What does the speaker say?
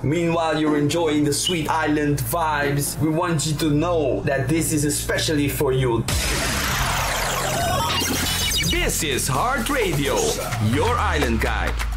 Meanwhile, you're enjoying the sweet island vibes. We want you to know that this is especially for you. This is Heart Radio, your island guide.